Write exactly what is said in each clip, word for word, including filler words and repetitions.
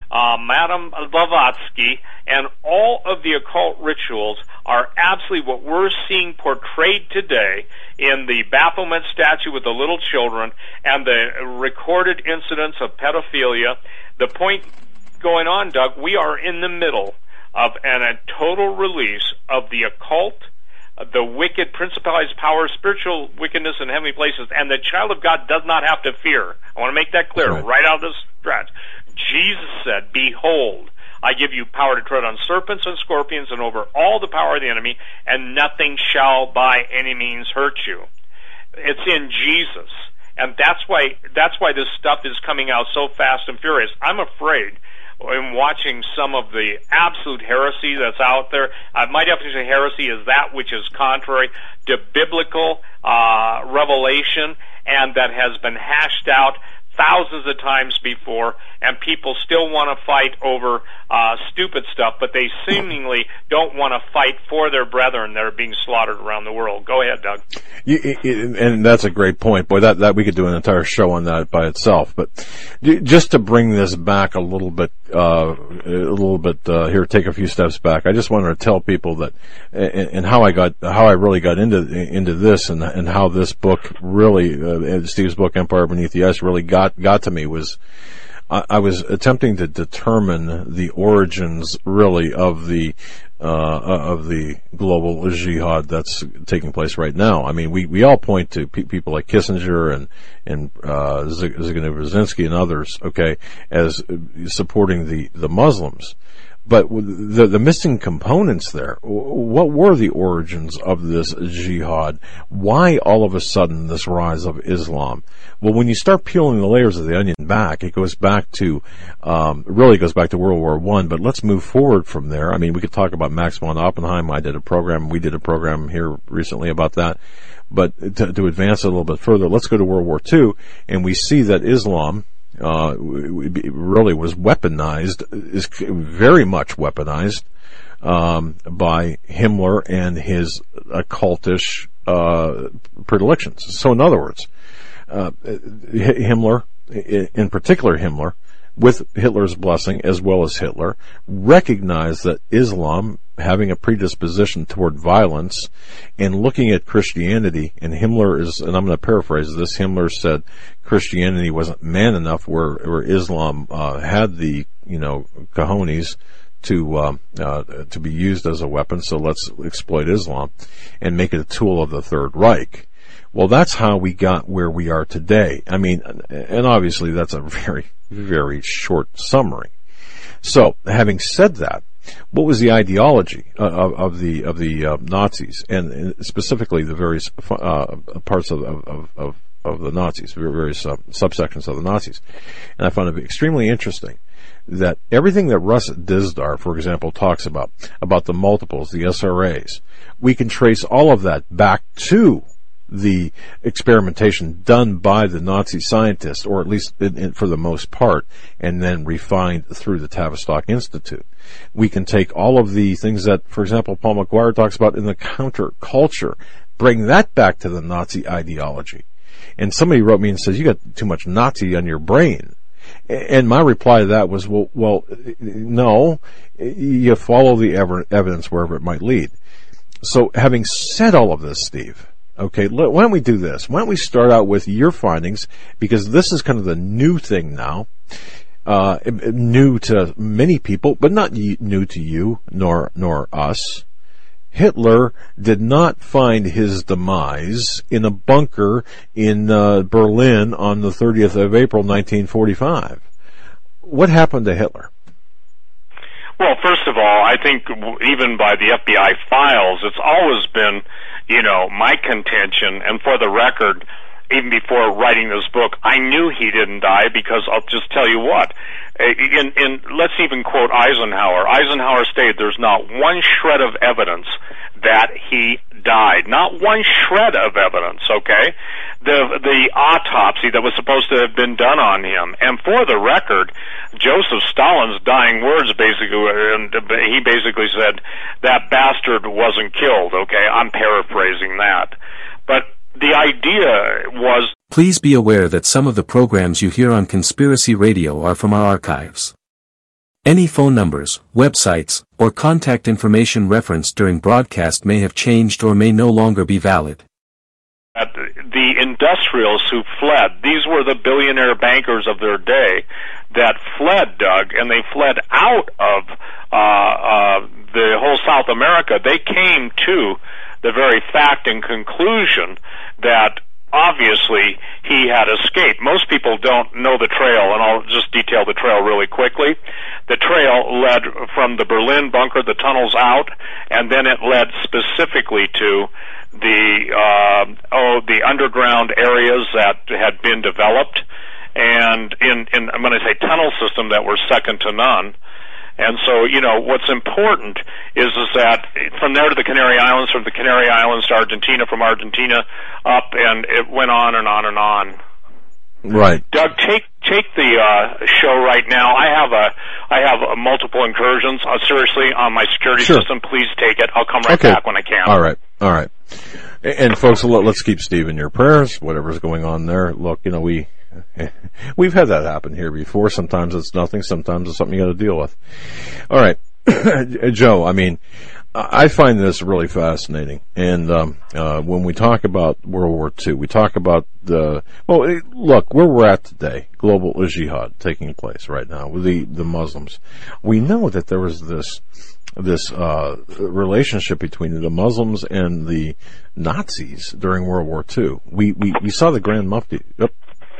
uh, Madame Blavatsky, and all of the occult rituals are absolutely what we're seeing portrayed today in the Baphomet statue with the little children and the recorded incidents of pedophilia. The point going on, Doug, we are in the middle of an, a total release of the occult, the wicked principalities, powers, spiritual wickedness in heavenly places, and the child of God does not have to fear. I want to make that clear right, right out of this stretch. Jesus said, "Behold, I give you power to tread on serpents and scorpions and over all the power of the enemy, and nothing shall by any means hurt you." It's in Jesus. And that's why that's why this stuff is coming out so fast and furious. I'm afraid in watching some of the absolute heresy that's out there. Uh, my definition of heresy is that which is contrary to biblical uh, revelation and that has been hashed out thousands of times before, and people still want to fight over uh, stupid stuff, but they seemingly don't want to fight for their brethren that are being slaughtered around the world. Go ahead, Doug. You, and that's a great point. Boy, that, that we could do an entire show on that by itself. But just to bring this back a little bit, uh, a little bit uh, here, take a few steps back. I just wanted to tell people that, and, and how I got, how I really got into into this, and and how this book really, uh, Steve's book, Empire Beneath the Ice, really got got to me was. I was attempting to determine the origins, really, of the uh, of the global jihad that's taking place right now. I mean, we, we all point to pe- people like Kissinger and and uh, Zbigniew Brzezinski and others, okay, as supporting the the Muslims. But the, the missing components there, what were the origins of this jihad? Why all of a sudden this rise of Islam? Well, when you start peeling the layers of the onion back, it goes back to, um, really goes back to World War One, but let's move forward from there. I mean, we could talk about Max von Oppenheim. I did a program, we did a program here recently about that. But to, to advance it a little bit further, let's go to World War Two, and we see that Islam, Uh, really was weaponized, is very much weaponized, um, by Himmler and his occultish, uh, predilections. So in other words, uh, Himmler, in particular Himmler, with Hitler's blessing as well as Hitler, recognized that Islam, having a predisposition toward violence, and looking at Christianity, and Himmler is, and I'm going to paraphrase this, Himmler said Christianity wasn't man enough, where, where Islam uh, had the, you know, cojones to uh, uh, to be used as a weapon, so let's exploit Islam and make it a tool of the Third Reich. Well, that's how we got where we are today. I mean, and obviously that's a very, very short summary. So, having said that, what was the ideology uh, of, of the of the uh, Nazis, and, and specifically the various uh, parts of, of of of the Nazis, various uh, subsections of the Nazis? And I found it extremely interesting that everything that Russ Dizdar, for example, talks about about the multiples, the S R As, we can trace all of that back to the experimentation done by the Nazi scientists, or at least in, in, for the most part, and then refined through the Tavistock Institute. We can take all of the things that, for example, Paul McGuire talks about in the counterculture, bring that back to the Nazi ideology. And somebody wrote me and says, "You got too much Nazi on your brain." And my reply to that was, well, well, no, you follow the ever, evidence wherever it might lead. So having said all of this, Steve, okay, why don't we do this? Why don't we start out with your findings, because this is kind of the new thing now, uh, new to many people, but not new to you nor nor us. Hitler did not find his demise in a bunker in uh, Berlin on the thirtieth of April, nineteen forty-five. What happened to Hitler? Well, first of all, I think even by the F B I files, it's always been, you know, my contention, and for the record, even before writing this book, I knew he didn't die, because I'll just tell you what, in, in, let's even quote Eisenhower. Eisenhower stated there's not one shred of evidence that he died. Not one shred of evidence, okay? The, the autopsy that was supposed to have been done on him. And for the record, Joseph Stalin's dying words basically, and he basically said, "That bastard wasn't killed," okay? I'm paraphrasing that. But the idea was... Please be aware that some of the programs you hear on Conspiracy Radio are from our archives. Any phone numbers, websites, or contact information referenced during broadcast may have changed or may no longer be valid. The industrials who fled, these were the billionaire bankers of their day that fled, Doug, and they fled out of uh, uh, the whole South America. They came to the very fact and conclusion that obviously he had escaped. Most people don't know the trail, and I'll just detail the trail really quickly. The trail led from the Berlin bunker, the tunnels out, and then it led specifically to the uh, oh the underground areas that had been developed, and in, in I'm going to say tunnel system that were second to none. And so, you know, what's important is, is that from there to the Canary Islands, from the Canary Islands to Argentina, from Argentina up, and it went on and on and on. Right. Doug, take take the uh, show right now. I have a I have a multiple incursions. Uh, seriously, on my security sure. system. Please take it. I'll come right okay. back when I can. All right. All right. And folks, let's keep Steve in your prayers. Whatever's going on there. Look, you know, we. We've had that happen here before. Sometimes it's nothing. Sometimes it's something you got to deal with. All right, Joe. I mean, I find this really fascinating. And um, uh, when we talk about World War Two, we talk about the well. Look, where we're at today, global jihad taking place right now with the the Muslims. We know that there was this this uh, relationship between the Muslims and the Nazis during World War Two. We we we saw the Grand Mufti. Yep.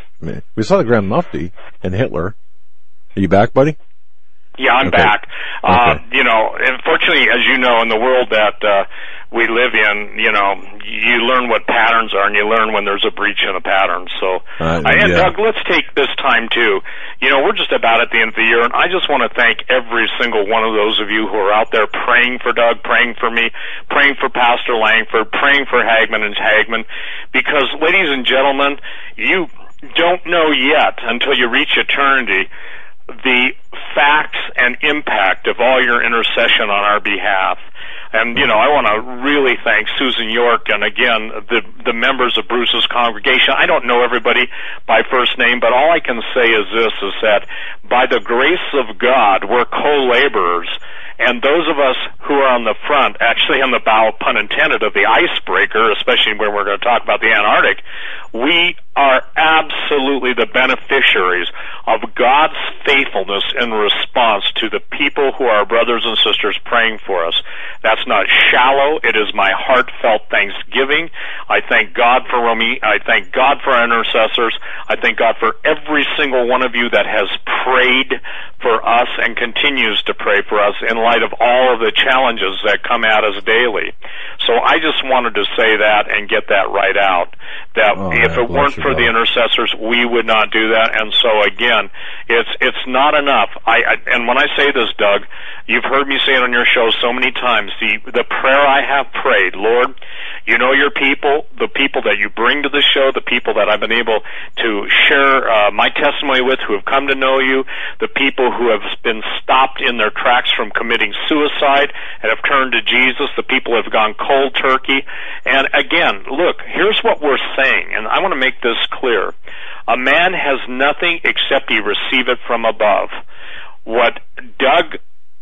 We saw the Grand Mufti and Hitler. Are you back, buddy? Yeah, I'm okay. back. Okay. Uh, you know, unfortunately, as you know, in the world that uh, we live in, you know, you learn what patterns are, and you learn when there's a breach in a pattern. So, uh, and yeah. Doug, let's take this time too. You know, we're just about at the end of the year, and I just want to thank every single one of those of you who are out there praying for Doug, praying for me, praying for Pastor Langford, praying for Hagman and Hagman, because, ladies and gentlemen, you don't know yet until you reach eternity the facts and impact of all your intercession on our behalf. And, you know, I want to really thank Susan York and, again, the the members of Bruce's congregation. I don't know everybody by first name, but all I can say is this, is that by the grace of God, we're co-laborers. And those of us who are on the front, actually on the bow, pun intended, of the icebreaker, especially when we're going to talk about the Antarctic, we are absolutely the beneficiaries of God's faithfulness in response to the people who are brothers and sisters praying for us. That's not shallow. It is my heartfelt thanksgiving. I thank God for Romy. I thank God for our intercessors. I thank God for every single one of you that has prayed for us and continues to pray for us in light of all of the challenges that come at us daily. So I just wanted to say that and get that right out, that oh, if man, it weren't for the intercessors, we would not do that. And so again, it's it's not enough. I, I and when I say this, Doug, you've heard me say it on your show so many times, the the prayer I have prayed, Lord, you know your people, the people that you bring to the show, the people that I've been able to share uh, my testimony with, who have come to know you, the people who have been stopped in their tracks from committing suicide and have turned to Jesus, the people who have gone cold turkey. And again, look, here's what we're saying, and I want to make this clear. A man has nothing except he receive it from above. What Doug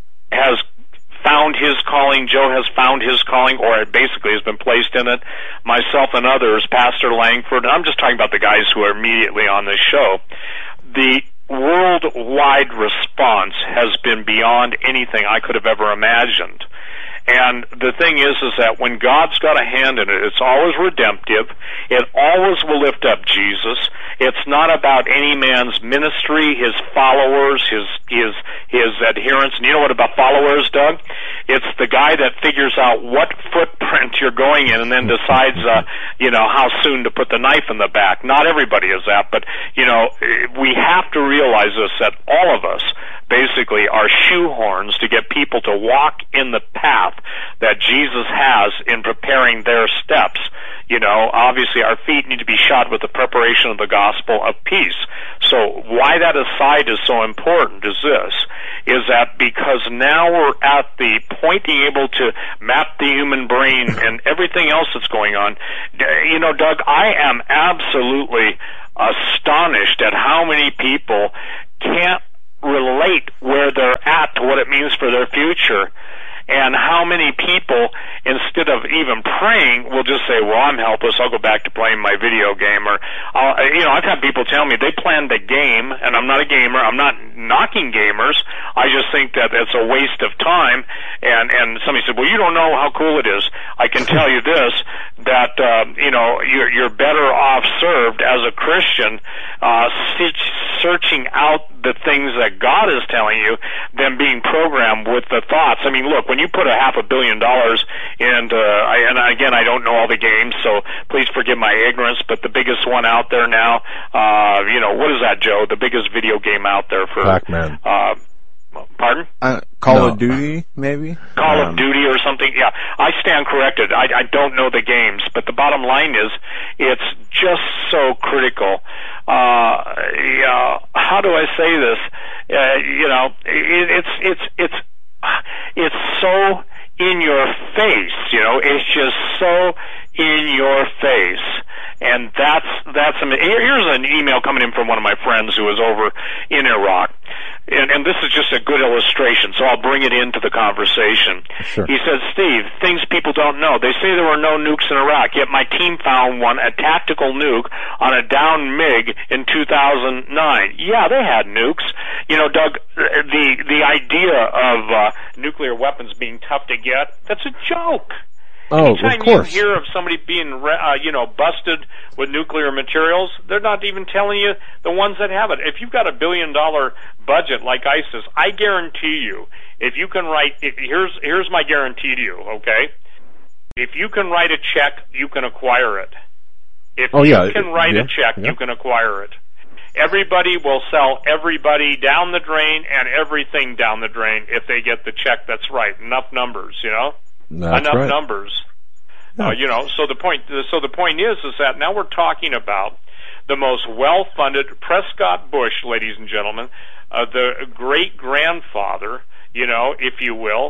has found his calling, Joe has found his calling, or it basically has been placed in it, myself and others, Pastor Langford, and I'm just talking about the guys who are immediately on this show, the worldwide response has been beyond anything I could have ever imagined. And the thing is, is that when God's got a hand in it, it's always redemptive. It always will lift up Jesus. It's not about any man's ministry, his followers, his his his adherents. And you know what about followers, Doug? It's the guy that figures out what footprint you're going in and then decides, uh, you know, how soon to put the knife in the back. Not everybody is that, but, you know, we have to realize this, that all of us basically are shoehorns to get people to walk in the path that Jesus has in preparing their steps. You know, obviously our feet need to be shod with the preparation of the gospel of peace. So why that aside is so important is this, is that because now we're at the point being able to map the human brain and everything else that's going on. You know, Doug, I am absolutely astonished at how many people can't relate where they're at to what it means for their future. And how many people, instead of even praying, will just say, well, I'm helpless, I'll go back to playing my video game. Or, I'll, you know, I've had people tell me they planned a game, and I'm not a gamer, I'm not knocking gamers, I just think that it's a waste of time. And, and somebody said, well, you don't know how cool it is. I can tell you this, that, uh, you know, you're, you're better off served as a Christian, uh, searching out the things that God is telling you than being programmed with the thoughts. I mean, look, when you put a half a billion dollars into, I, and again, I don't know all the games, so please forgive my ignorance, but the biggest one out there now, uh, you know, what is that, Joe? The biggest video game out there for, Pac-Man. Uh, pardon? Uh, Call no. of Duty, maybe? Call um, of Duty or something. Yeah, I stand corrected. I, I don't know the games, but the bottom line is it's just so critical. Uh, yeah, how do I say this? Uh, you know, it, it's, it's, it's, it's so in your face, you know, it's just so in your face. And that's, that's, here's an email coming in from one of my friends who was over in Iraq. And, and this is just a good illustration, so I'll bring it into the conversation. Sure. He says, Steve, things people don't know. They say there were no nukes in Iraq, yet my team found one, a tactical nuke, on a downed MiG in two thousand nine. Yeah, they had nukes. You know, Doug, the, the idea of uh, nuclear weapons being tough to get, that's a joke. Oh, Anytime of course. you hear of somebody being, uh, you know, busted with nuclear materials, they're not even telling you the ones that have it. If you've got a billion dollar budget like ISIS, I guarantee you, if you can write, if, here's here's my guarantee to you, okay? If you can write a check, you can acquire it. If oh, you yeah. can write yeah. a check, yeah. you can acquire it. Everybody will sell everybody down the drain and everything down the drain if they get the check that's right. Enough numbers, you know? That's Enough right. numbers. Yeah. Uh, you know, so the point, so the point is, is that now we're talking about the most well-funded Prescott Bush, ladies and gentlemen, uh, the great-grandfather, you know, if you will,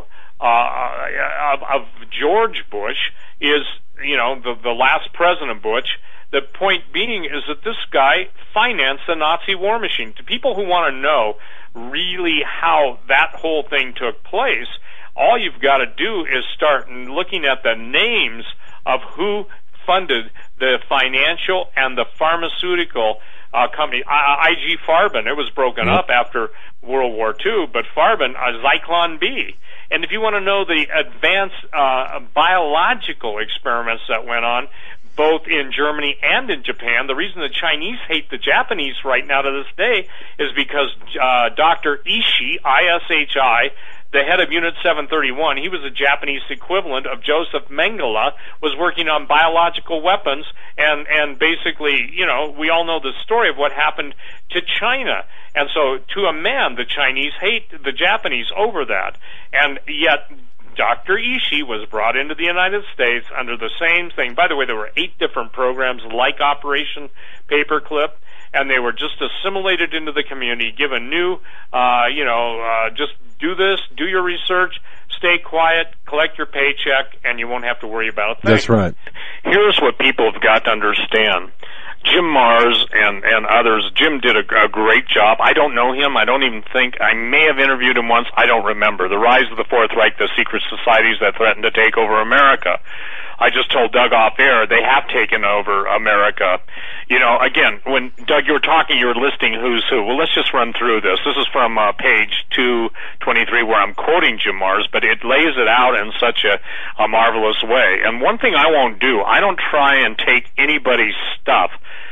uh, of, of George Bush is, you know, the, the last President Bush. The point being is that this guy financed the Nazi war machine. To people who want to know really how that whole thing took place, all you've got to do is start looking at the names of who funded the financial and the pharmaceutical uh, company. I G Farben, it was broken yep. up after World War Two, but Farben, uh, Zyklon B. And if you want to know the advanced uh, biological experiments that went on, both in Germany and in Japan, the reason the Chinese hate the Japanese right now to this day is because uh, Doctor Ishii, I S H I, the head of Unit seven thirty-one, he was a Japanese equivalent of Joseph Mengele, was working on biological weapons, and, and basically, you know, we all know the story of what happened to China. And so, to a man, the Chinese hate the Japanese over that. And yet, Doctor Ishii was brought into the United States under the same thing. By the way, there were eight different programs like Operation Paperclip, and they were just assimilated into the community, given new, uh, you know, uh, just do this, do your research, stay quiet, collect your paycheck, and you won't have to worry about a thing. That's right. Here's what people have got to understand. Jim Marrs and, and others, Jim did a, a great job. I don't know him. I don't even think, I may have interviewed him once. I don't remember. The Rise of the Fourth Reich, the secret societies that threatened to take over America. I just told Doug off air, they have taken over America. You know, again, when, Doug, you were talking, you were listing who's who. Well, let's just run through this. This is from uh, page two twenty-three, where I'm quoting Jim Marrs, but it lays it out in such a, a marvelous way. And one thing I won't do, I don't try and take anybody's stuff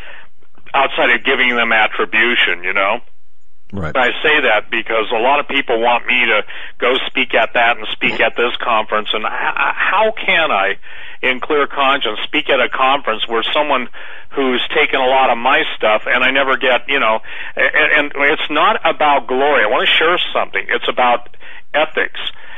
outside of giving them attribution, you know? Right. I say that because a lot of people want me to go speak at that and speak at this conference, and how can I, in clear conscience, speak at a conference where someone who's taken a lot of my stuff and I never get, you know, and, and it's not about glory. I want to share something. It's about ethics.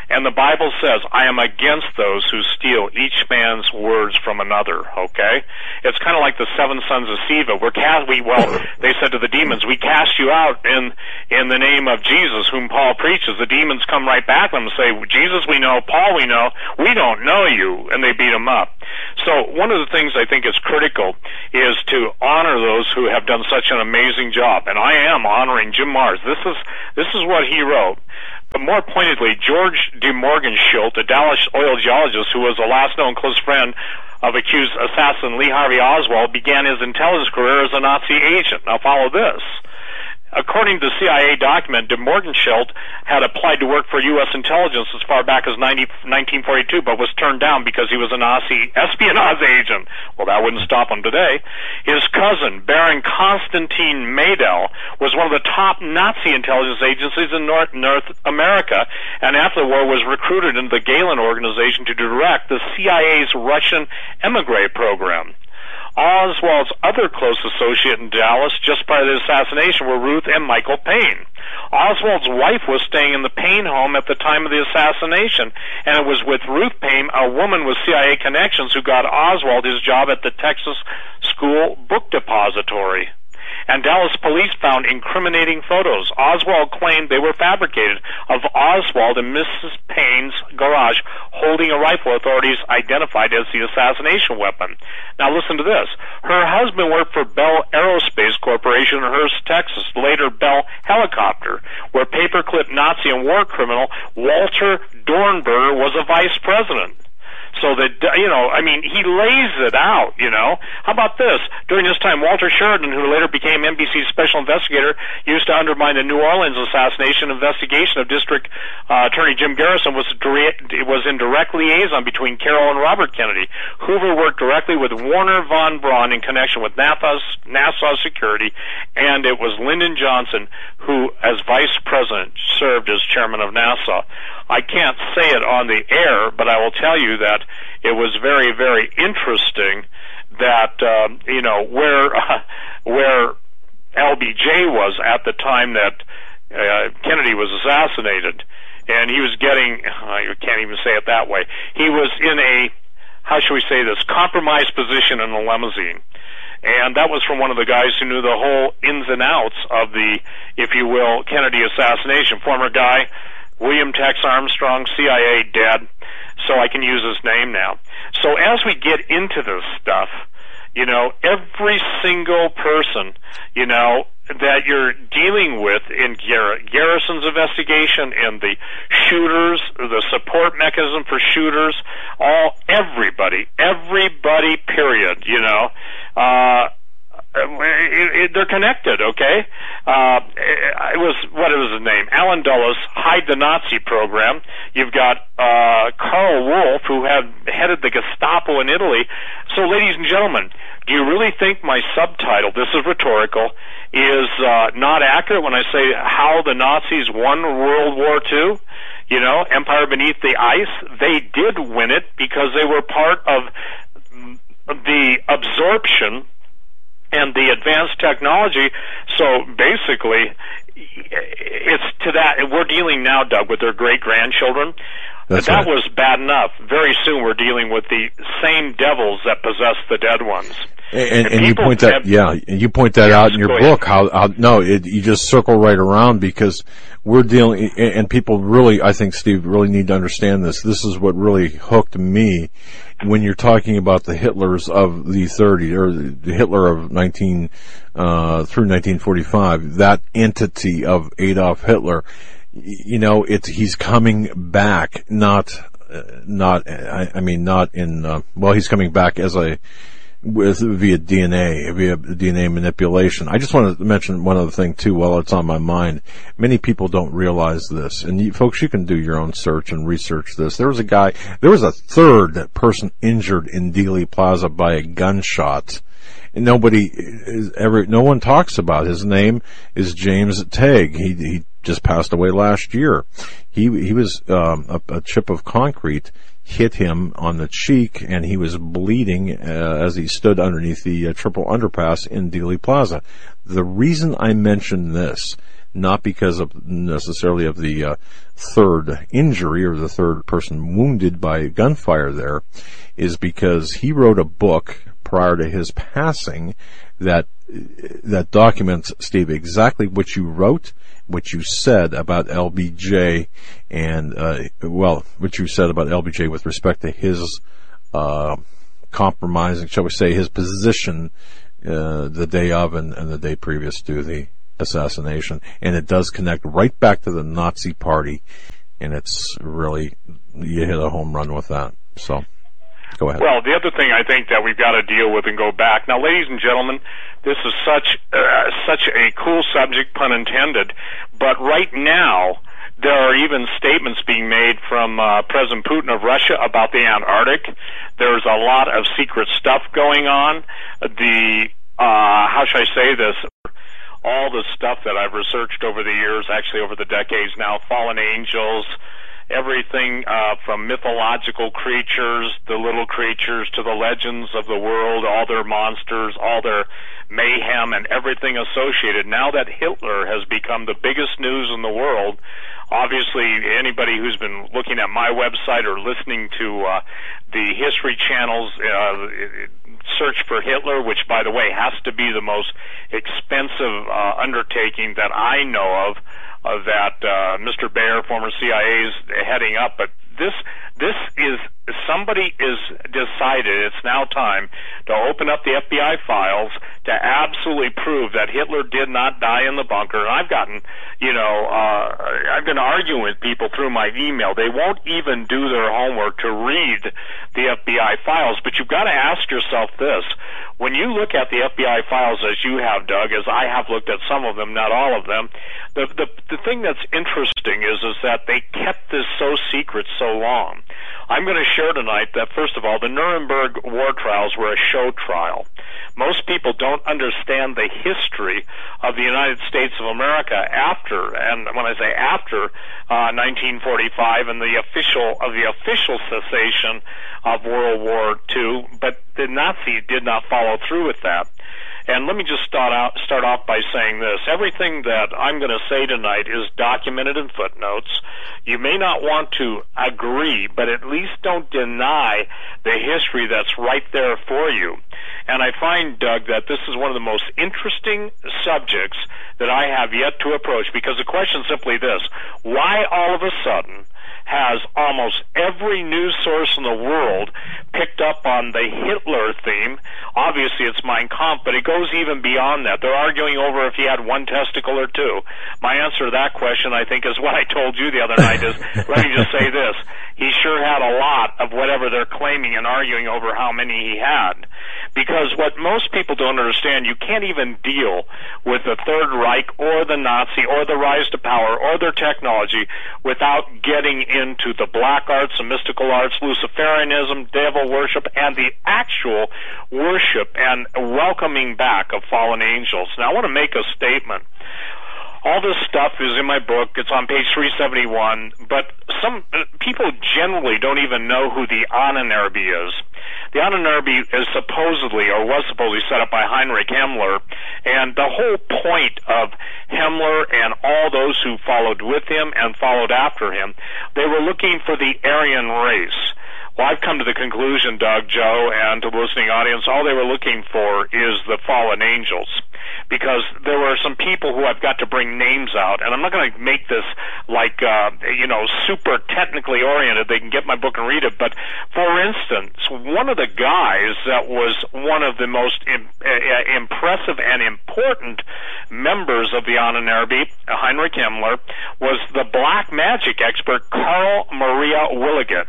And the Bible says, I am against those who steal each man's words from another, okay? It's kind of like the seven sons of Sceva. We're cast, we, well, they said to the demons, we cast you out in, in the name of Jesus, whom Paul preaches. The demons come right back to them and say, Jesus we know, Paul we know, we don't know you, and they beat him up. So one of the things I think is critical is to honor those who have done such an amazing job. And I am honoring Jim Marrs. This is, this is what he wrote. But more pointedly, George de Morgenschult, a Dallas oil geologist who was the last known close friend of accused assassin Lee Harvey Oswald, began his intelligence career as a Nazi agent. Now follow this. According to the C I A document, de Morgenschult had applied to work for U S intelligence as far back as nineteen forty-two, but was turned down because he was a Nazi espionage agent. Well, that wouldn't stop him today. His cousin, Baron Konstantin Maydel, was one of the top Nazi intelligence agencies in North, North America, and after the war was recruited into the Gehlen organization to direct the C I A's Russian emigre program. Oswald's other close associate in Dallas just prior to the assassination were Ruth and Michael Payne. Oswald's wife was staying in the Payne home at the time of the assassination, and it was with Ruth Payne, a woman with C I A connections, who got Oswald his job at the Texas School Book Depository. And Dallas police found incriminating photos. Oswald claimed they were fabricated of Oswald and Missus Payne's garage holding a rifle authorities identified as the assassination weapon. Now listen to this. Her husband worked for Bell Aerospace Corporation in Hearst, Texas, later Bell Helicopter, where paperclip Nazi and war criminal Walter Dornberger was a vice president. So that, you know, I mean, he lays it out, you know. How about this? During this time, Walter Sheridan, who later became N B C's special investigator, used to undermine the New Orleans assassination investigation of District uh, Attorney Jim Garrison, was direct, was in direct liaison between Carroll and Robert Kennedy. Hoover worked directly with Warner von Braun in connection with NASA's, NASA's security, and it was Lyndon Johnson who, as vice president, served as chairman of NASA. I can't say it on the air, but I will tell you that it was very, very interesting that, um, you know, where uh, where L B J was at the time that uh, Kennedy was assassinated, and he was getting, I can't even say it that way, he was in a, how should we say this, compromised position in a limousine. And that was from one of the guys who knew the whole ins and outs of the, if you will, Kennedy assassination. Former guy, William Tex Armstrong, C I A, dead, so I can use his name now. So as we get into this stuff, you know, every single person, you know, that you're dealing with in Gar- Garrison's investigation and the shooters, the support mechanism for shooters, all, everybody, everybody, period, you know, uh, It, it, they're connected, okay? Uh, it was, what was his name? Alan Dulles, Hide the Nazi program. You've got uh, Karl Wolf, who had headed the Gestapo in Italy. So, ladies and gentlemen, do you really think my subtitle, this is rhetorical, is uh, not accurate when I say how the Nazis won World War Two? You know, Empire Beneath the Ice? They did win it because they were part of the absorption and the advanced technology. So basically, it's to that, we're dealing now, Doug, with their great-grandchildren. That's that right. Was bad enough. Very soon we're dealing with the same devils that possess the dead ones. And, and, and you point that, have, yeah, and you point that yes, out in your book. How, how no, it, you just circle right around because we're dealing, and people really, I think, Steve, really need to understand this. This is what really hooked me when you're talking about the Hitlers of the thirties, or the Hitler of nineteen uh through nineteen forty-five. That entity of Adolf Hitler, you know, it's he's coming back, not, uh, not, I, I mean, not in. Uh, well, he's coming back as a. With via D N A, via D N A manipulation. I just want to mention one other thing too while it's on my mind. Many people don't realize this, and you, folks, you can do your own search and research this. There was a guy, there was a third person injured in Dealey Plaza by a gunshot. And nobody is ever, no one talks about. His name is James Tague. He, he just passed away last year. He, he was, um, a, a chip of concrete hit him on the cheek, and he was bleeding uh, as he stood underneath the uh, triple underpass in Dealey Plaza. The reason I mention this, not because of necessarily of the uh, third injury or the third person wounded by gunfire there, is because he wrote a book prior to his passing that that documents, Steve, exactly what you wrote, what you said about L B J, and uh, well, what you said about L B J with respect to his uh, compromising, shall we say, his position uh, the day of and, and the day previous to the assassination. And it does connect right back to the Nazi Party, and it's really, you hit a home run with that. So, go ahead. Well, the other thing I think that we've got to deal with and go back. Now, ladies and gentlemen, this is such uh, such a cool subject, pun intended, but right now there are even statements being made from uh, President Putin of Russia about the Antarctic. There's a lot of secret stuff going on. The, uh, how should I say this? All the stuff that I've researched over the years, actually over the decades now, fallen angels, everything uh, from mythological creatures, the little creatures, to the legends of the world, all their monsters, all their mayhem, and everything associated. Now that Hitler has become the biggest news in the world, obviously anybody who's been looking at my website or listening to uh, the History Channel's uh, search for Hitler, which, by the way, has to be the most expensive uh, undertaking that I know of, uh, that uh, Mister Baer, former C I A, is heading up. But this this is, somebody is decided it's now time to open up the F B I files to absolutely prove that Hitler did not die in the bunker. And I've gotten, you know, uh, I've been arguing with people through my email. They won't even do their homework to read the F B I files. But you've got to ask yourself this. When you look at the F B I files, as you have, Doug, as I have looked at some of them, not all of them, the the, the thing that's interesting is, is that they kept this so secret so long. I'm going to share tonight that, first of all, the Nuremberg war trials were a show trial. Most people don't understand the history of the United States of America after, and when I say after, uh, nineteen forty-five and the official, of the official cessation of World War Two, but the Nazis did not follow through with that. And let me just start out, start off by saying this. Everything that I'm going to say tonight is documented in footnotes. You may not want to agree, but at least don't deny the history that's right there for you. And I find, Doug, that this is one of the most interesting subjects that I have yet to approach, because the question is simply this: why all of a sudden has almost every news source in the world picked up on the Hitler theme? Obviously, it's Mein Kampf, but it goes even beyond that. They're arguing over if he had one testicle or two. My answer to that question, I think, is what I told you the other night, is, let me just say this. He sure had a lot of whatever they're claiming and arguing over how many he had. Because what most people don't understand, you can't even deal with the Third Reich or the Nazi or the rise to power or their technology without getting into the black arts, the mystical arts, Luciferianism, devil worship, and the actual worship and welcoming back of fallen angels. Now, I want to make a statement. All this stuff is in my book. It's on page three seventy-one, but some uh, people generally don't even know who the Ahnenerbe is. The Ahnenerbe is supposedly, or was supposedly, set up by Heinrich Himmler, and the whole point of Himmler and all those who followed with him and followed after him, they were looking for the Aryan race. Well, I've come to the conclusion, Doug, Joe, and to the listening audience, all they were looking for is the fallen angels. Because there were some people who I've got to bring names out, and I'm not going to make this like, uh, you know, super technically oriented. They can get my book and read it. But, for instance, one of the guys that was one of the most im- uh, impressive and important members of the Ahnenerbe, Heinrich Himmler, was the black magic expert Karl Maria Williget.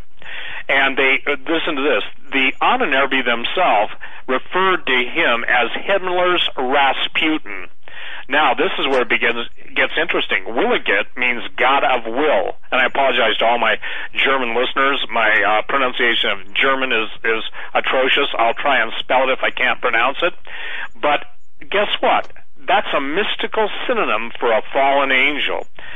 And they, uh, listen to this, the Ahnenerbe themselves referred to him as Himmler's Rasputin. Now, this is where it begins, gets interesting. Williget means God of will. And I apologize to all my German listeners. My uh, pronunciation of German is, is atrocious. I'll try and spell it if I can't pronounce it. But guess what? That's a mystical synonym for a fallen angel.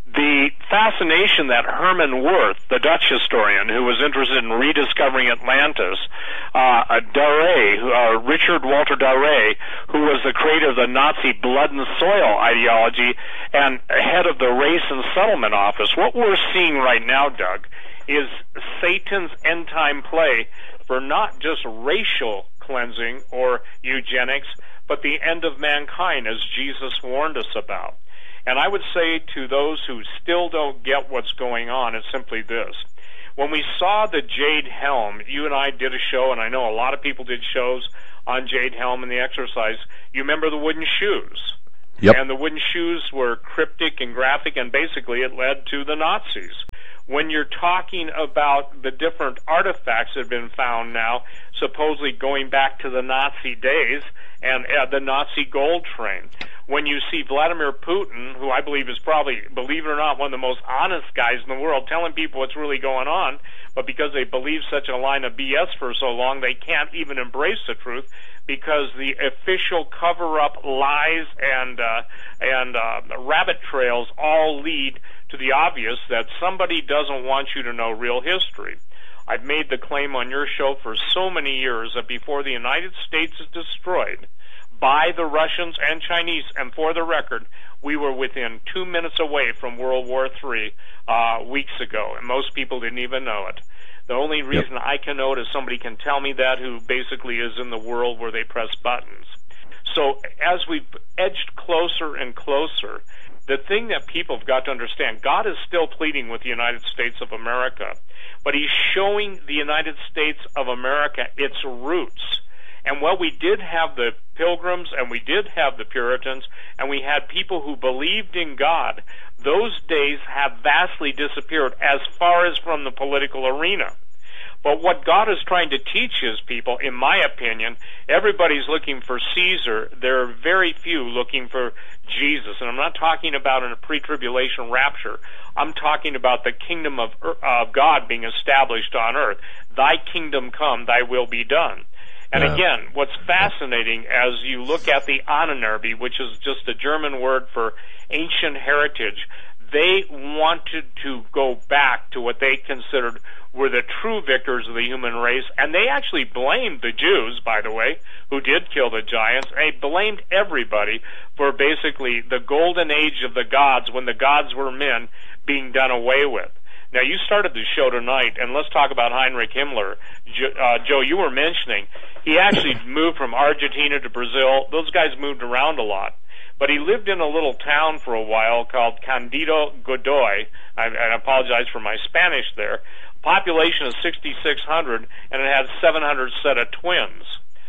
the fascination that Herman Wirth, the Dutch historian who was interested in rediscovering Atlantis, uh, Daré, uh, Richard Walter Daré, who was the creator of the Nazi blood and soil ideology and head of the Race and Settlement Office, what we're seeing right now, Doug, is Satan's end-time play for not just racial cleansing or eugenics, but the end of mankind, as Jesus warned us about. And I would say to those who still don't get what's going on, it's simply this. When we saw the Jade Helm, you and I did a show, and I know a lot of people did shows on Jade Helm and the exercise. You remember the wooden shoes? Yep. And the wooden shoes were cryptic and graphic, and basically it led to the Nazis. When you're talking about the different artifacts that have been found now, supposedly going back to the Nazi days, and uh, the Nazi gold train. When you see Vladimir Putin, who I believe is probably, believe it or not, one of the most honest guys in the world, telling people what's really going on, but because they believe such a line of B S for so long, they can't even embrace the truth, because the official cover-up lies and uh, and uh, rabbit trails all lead to the obvious that somebody doesn't want you to know real history. I've made the claim on your show for so many years that before the United States is destroyed by the Russians and Chinese, and for the record, we were within two minutes away from World War Three uh, weeks ago, and most people didn't even know it. The only reason yep. I can know it is somebody can tell me that who basically is in the world where they press buttons. So as we've edged closer and closer, the thing that people have got to understand, God is still pleading with the United States of America, but he's showing the United States of America its roots. And while we did have the Pilgrims and we did have the Puritans and we had people who believed in God, those days have vastly disappeared as far as from the political arena. But what God is trying to teach his people, in my opinion, everybody's looking for Caesar. There are very few looking for Jesus. And I'm not talking about in a pre-tribulation rapture. I'm talking about the kingdom of, of God being established on earth. Thy kingdom come, thy will be done. And yeah. again, what's fascinating as you look at the Ahnenerbe, which is just a German word for ancient heritage, they wanted to go back to what they considered were the true victors of the human race, and they actually blamed the Jews, by the way, who did kill the giants. They blamed everybody for basically the golden age of the gods, when the gods were men, being done away with. Now, you started the show tonight, and let's talk about Heinrich Himmler. Jo, uh, Joe, you were mentioning, he actually moved from Argentina to Brazil. Those guys moved around a lot. But he lived in a little town for a while called Candido Godoy. I, I apologize for my Spanish there. Population is sixty-six hundred, and it has seven hundred set of twins.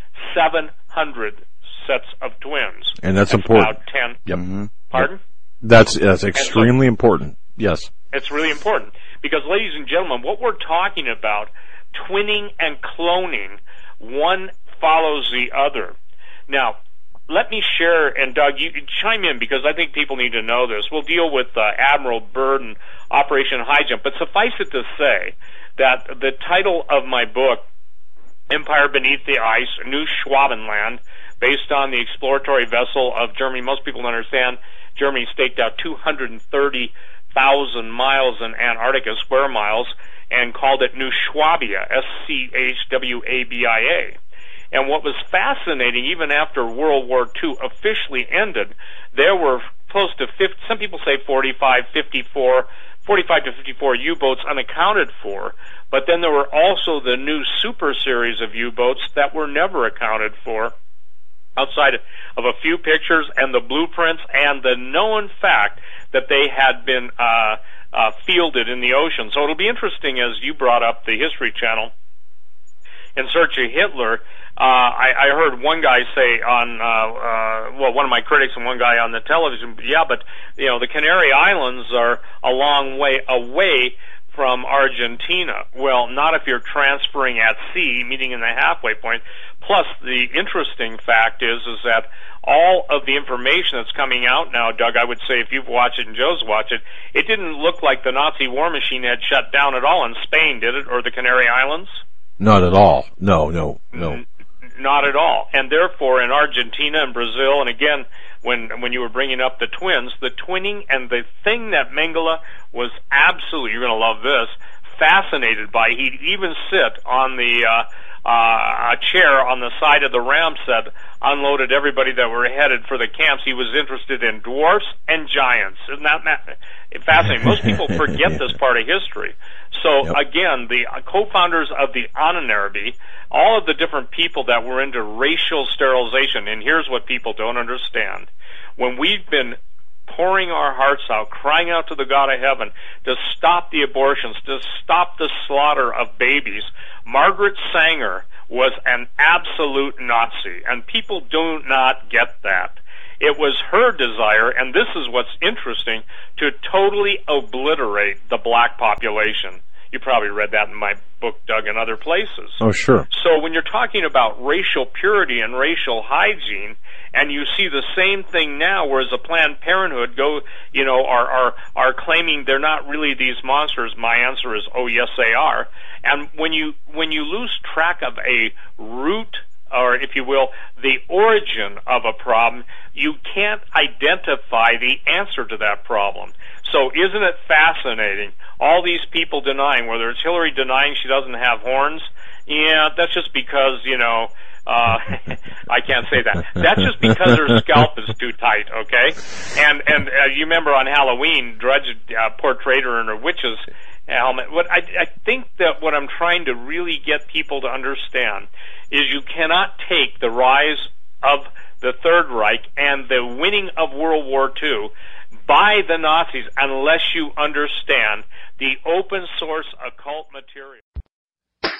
seven hundred sets of twins. And that's, that's important. About ten. Yep. Mm-hmm. Pardon? That's, that's extremely so, important. Yes. It's really important. Because, ladies and gentlemen, what we're talking about, twinning and cloning, one follows the other. Now, let me share, and Doug, you chime in, because I think people need to know this. We'll deal with uh, Admiral Byrd and Operation High Jump, but suffice it to say that the title of my book, Empire Beneath the Ice, New Schwabenland, based on the exploratory vessel of Germany. Most people don't understand Germany staked out two hundred thirty thousand miles in Antarctica, square miles, and called it New Schwabia, S C H W A B I A. And what was fascinating, even after World War Two officially ended, there were close to fifty, some people say forty-five, fifty-four, forty-five to fifty-four U-boats unaccounted for, but then there were also the new super series of U-boats that were never accounted for, outside of a few pictures and the blueprints and the known fact that they had been uh, uh, fielded in the ocean. So it'll be interesting, as you brought up the History Channel, In Search of Hitler. Uh, I, I heard one guy say on, uh, uh, well, one of my critics and one guy on the television, yeah, but, you know, the Canary Islands are a long way away from Argentina. Well, not if you're transferring at sea, meeting in the halfway point. Plus, the interesting fact is, is that all of the information that's coming out now, Doug, I would say if you've watched it and Joe's watched it, it didn't look like the Nazi war machine had shut down at all in Spain, did it, or the Canary Islands? Not at all. No, no, no. Not at all. And therefore, in Argentina and Brazil, and again, when when you were bringing up the twins, the twinning, and the thing that Mengele was absolutely, you're going to love this, fascinated by. He'd even sit on the uh, uh, a chair on the side of the ram set, unloaded everybody that were headed for the camps. He was interested in dwarfs and giants. Isn't that fascinating? Most people forget this part of history. So yep. Again, the co-founders of the Anunnaki, all of the different people that were into racial sterilization, and here's what people don't understand. When we've been pouring our hearts out, crying out to the God of heaven to stop the abortions, to stop the slaughter of babies, Margaret Sanger was an absolute Nazi, and people do not get that. It was her desire, and this is what's interesting, to totally obliterate the black population. You probably read that in my book, Doug, and other places. Oh, sure. So when you're talking about racial purity and racial hygiene, and you see the same thing now, whereas the Planned Parenthood go, you know, are are are claiming they're not really these monsters. My answer is, oh yes, they are. And when you when you lose track of a root, or if you will, the origin of a problem, you can't identify the answer to that problem. So isn't it fascinating? All these people denying, whether it's Hillary denying she doesn't have horns, yeah, that's just because, you know, uh, I can't say that. That's just because her scalp is too tight, okay? And and uh, you remember on Halloween, Drudge uh, portrayed her in her witch's helmet. What I, I think that what I'm trying to really get people to understand is you cannot take the rise of the Third Reich and the winning of World War Two by the Nazis unless you understand the open source occult material.